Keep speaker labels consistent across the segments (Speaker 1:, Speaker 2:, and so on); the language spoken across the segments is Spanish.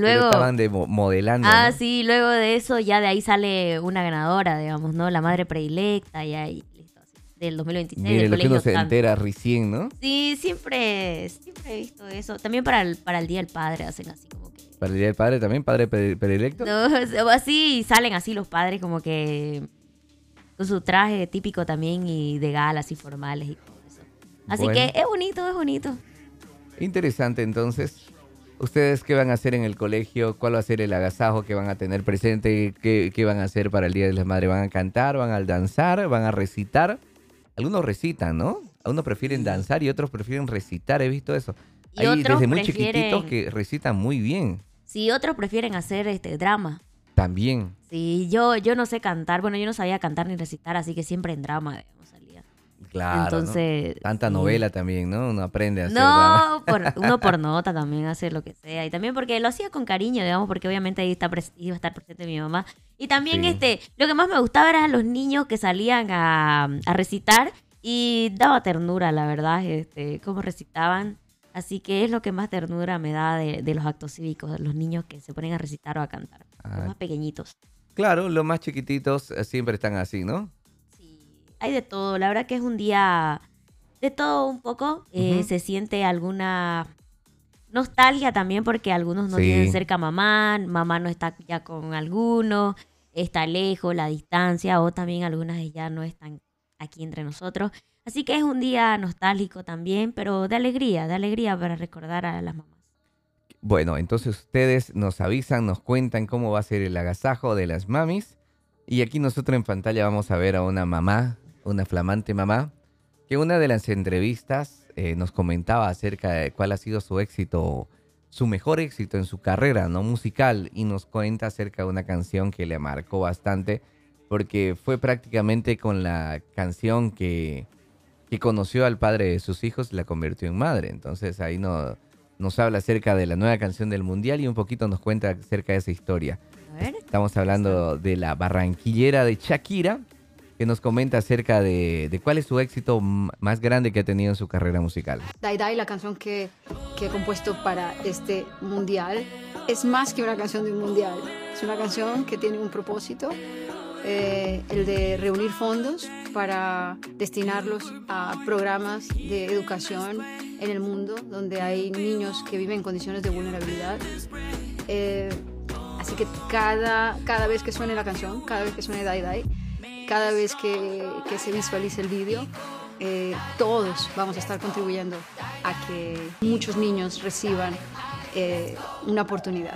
Speaker 1: Pero
Speaker 2: luego...
Speaker 1: estaban modelando,
Speaker 2: Ah,
Speaker 1: ¿no?
Speaker 2: sí, luego de eso ya de ahí sale una ganadora, digamos, ¿no? La madre predilecta, y ahí, listo, así, del 2026,
Speaker 1: Mire,
Speaker 2: del
Speaker 1: lo que uno
Speaker 2: Colegio
Speaker 1: se
Speaker 2: Canta.
Speaker 1: entera recién, ¿no?
Speaker 2: Sí, siempre he visto eso. También para el Día del Padre hacen así como que...
Speaker 1: Para el Día del Padre también, padre predilecto.
Speaker 2: No, o así salen así los padres como que con su traje típico también y de galas y formales y todo eso. Así que
Speaker 1: Bueno,
Speaker 2: es bonito, es bonito.
Speaker 1: interesante entonces. ¿Ustedes qué van a hacer en el colegio? ¿Cuál va a ser el agasajo que van a tener presente? ¿Qué van a hacer para el Día de las Madres? ¿Van a cantar? ¿Van a danzar? ¿Van a recitar? Algunos recitan, ¿no? Algunos prefieren
Speaker 2: Y,
Speaker 1: danzar y otros prefieren recitar. He visto eso.
Speaker 2: y
Speaker 1: Hay
Speaker 2: otros
Speaker 1: desde muy chiquititos
Speaker 2: prefieren,
Speaker 1: que recitan muy bien.
Speaker 2: sí, otros prefieren hacer drama.
Speaker 1: También.
Speaker 2: Sí, yo no sé cantar, bueno, yo no sabía cantar ni recitar, así que siempre en drama, digamos, salía.
Speaker 1: Claro, ¿no?
Speaker 2: Entonces,
Speaker 1: Tanta
Speaker 2: sí.
Speaker 1: novela también, ¿no? Uno aprende a hacer drama.
Speaker 2: No, uno por nota también hace lo que sea. Y también porque lo hacía con cariño, digamos, porque obviamente ahí iba a estar presente mi mamá. Y también
Speaker 1: Sí.
Speaker 2: lo que más me gustaba eran los niños que salían a recitar y daba ternura, la verdad, cómo recitaban. Así que es lo que más ternura me da de los actos cívicos, los niños que se ponen a recitar o a cantar, los
Speaker 1: Ah,
Speaker 2: más pequeñitos.
Speaker 1: claro, los más chiquititos siempre están así, ¿no?
Speaker 2: Sí, hay de todo. La verdad que es un día de todo un poco.
Speaker 1: Ujú.
Speaker 2: Se siente alguna nostalgia también porque algunos no tienen
Speaker 1: Sí.
Speaker 2: cerca a mamá, mamá no está ya con algunos, está lejos, la distancia, o también algunas de ya no están aquí entre nosotros. Así que es un día nostálgico también, pero de alegría para recordar a las mamás.
Speaker 1: Bueno, entonces ustedes nos avisan, nos cuentan cómo va a ser el agasajo de las mamis. Y aquí nosotros en pantalla vamos a ver a una mamá, una flamante mamá, que una de las entrevistas nos comentaba acerca de cuál ha sido su éxito, su mejor éxito en su carrera, no musical, y nos cuenta acerca de una canción que le marcó bastante, porque fue prácticamente con la canción que conoció al padre de sus hijos y la convirtió en madre. Entonces ahí nos habla acerca de la nueva canción del mundial y un poquito nos cuenta acerca de esa historia.
Speaker 2: A ver,
Speaker 1: Estamos hablando de la barranquillera de Shakira, que nos comenta acerca de cuál es su éxito más grande que ha tenido en su carrera musical.
Speaker 3: Dai Dai, la canción que he compuesto para este mundial, es más que una canción de un mundial. Es una canción que tiene un propósito, el de reunir fondos para destinarlos a programas de educación en el mundo donde hay niños que viven en condiciones de vulnerabilidad. Así que cada vez que suene la canción, cada vez que suene Dai Dai, cada vez que se visualice el vídeo, todos vamos a estar contribuyendo a que muchos niños reciban una oportunidad.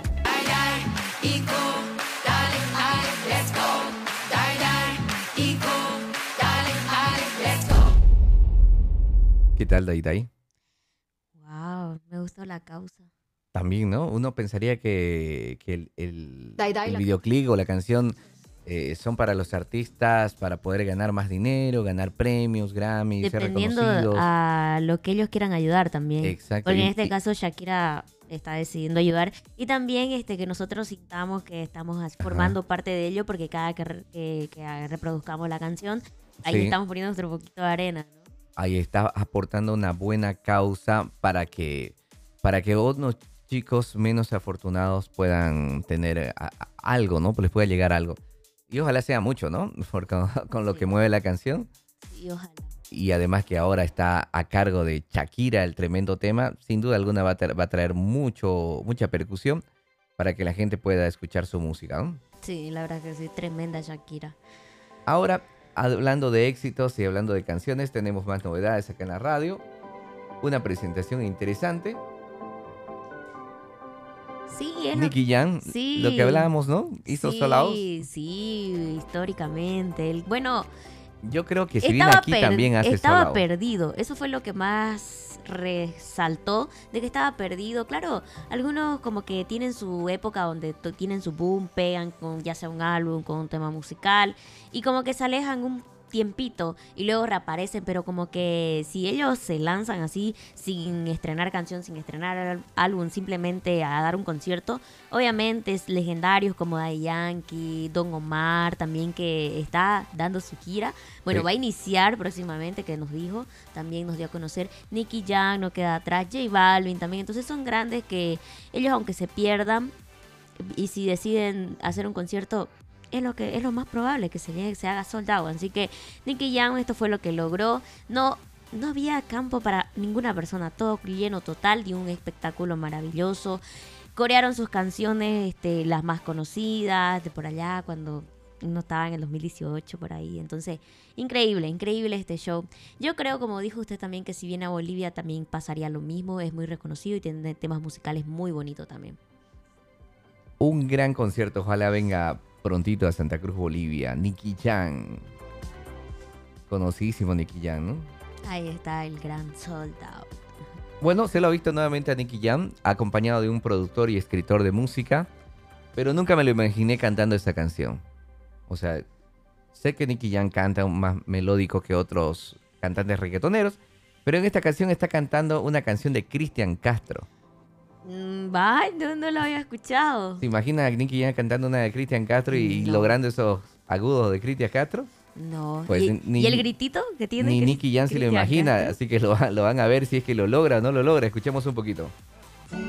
Speaker 1: ¿Qué tal, Daitai?
Speaker 2: wow, me gustó la causa.
Speaker 1: También, ¿no? Uno pensaría que
Speaker 3: Dai Dai,
Speaker 1: el videoclip o la canción son para los artistas, para poder ganar más dinero, ganar premios, Grammys, ser
Speaker 2: Dependiendo
Speaker 1: reconocidos.
Speaker 2: a lo que ellos quieran ayudar también.
Speaker 1: Exacto.
Speaker 2: Porque en
Speaker 1: Y,
Speaker 2: este
Speaker 1: y-
Speaker 2: caso Shakira está decidiendo ayudar. Y también que nosotros sintamos que estamos formando parte de ello, porque cada que reproduzcamos la canción, ahí
Speaker 1: sí,
Speaker 2: estamos poniendo nuestro poquito de arena, ¿no?
Speaker 1: ahí está aportando una buena causa para que otros chicos menos afortunados puedan tener algo, ¿no? Pues les pueda llegar algo. Y ojalá sea mucho, ¿no? Porque con lo
Speaker 2: Sí.
Speaker 1: que mueve la canción.
Speaker 2: Sí, ojalá.
Speaker 1: Y además que ahora está a cargo de Shakira, el tremendo tema, sin duda alguna va a traer mucha percusión para que la gente pueda escuchar su música, ¿no?
Speaker 2: Sí, la verdad que sí, tremenda Shakira.
Speaker 1: Ahora, hablando de éxitos y hablando de canciones, tenemos más novedades acá en la radio. Una presentación interesante.
Speaker 2: Sí, es
Speaker 1: Nicky Jam,
Speaker 2: sí.
Speaker 1: lo que hablábamos, ¿no? Hizo Sold Out.
Speaker 2: Sí, históricamente. Bueno,
Speaker 1: Yo creo que si viene aquí también hace Sold
Speaker 2: estaba
Speaker 1: Out.
Speaker 2: perdido. Eso fue lo que más resaltó, de que estaba perdido. Claro, algunos como que tienen su época donde tienen su boom, pegan con ya sea un álbum, con un tema musical, y como que se alejan un tiempito y luego reaparecen, pero como que si ellos se lanzan así sin estrenar canción, sin estrenar álbum, simplemente a dar un concierto, obviamente es legendarios como Daddy Yankee, Don Omar también, que está dando su gira. Bueno,
Speaker 1: Sí.
Speaker 2: va a iniciar próximamente, que nos dijo, también nos dio a conocer. Nicky Jam no queda atrás, J Balvin también. Entonces son grandes que ellos, aunque se pierdan, y si deciden hacer un concierto, es lo más probable que se haga sold out. Así que Nicky Jam, esto fue lo que logró. No había campo para ninguna persona, todo lleno total, dio un espectáculo maravilloso. Corearon sus canciones, las más conocidas de por allá, cuando uno estaba en el 2018 por ahí. Entonces, increíble este show. Yo creo, como dijo usted también, que si viene a Bolivia también pasaría lo mismo. Es muy reconocido y tiene temas musicales muy bonitos también.
Speaker 1: Un gran concierto, ojalá venga prontito a Santa Cruz, Bolivia. Nicky Jam. Conocidísimo Nicky Jam, ¿no?
Speaker 2: Ahí está el gran sold out.
Speaker 1: Bueno, se lo ha visto nuevamente a Nicky Jam, acompañado de un productor y escritor de música, pero nunca me lo imaginé cantando esta canción. O sea, sé que Nicky Jam canta más melódico que otros cantantes reggaetoneros, pero en esta canción está cantando una canción de Cristian Castro.
Speaker 2: No lo había escuchado.
Speaker 1: ¿Se imagina a Nicky Jam cantando una de Cristian Castro y
Speaker 2: No.
Speaker 1: logrando esos agudos de Cristian Castro?
Speaker 2: No.
Speaker 1: Pues
Speaker 2: ¿Y el gritito que tiene?
Speaker 1: Ni
Speaker 2: que es
Speaker 1: Nicky Jam se lo
Speaker 2: Cristian
Speaker 1: imagina,
Speaker 2: Castro?
Speaker 1: así que lo van a ver si es que lo logra o no lo logra. Escuchemos un poquito.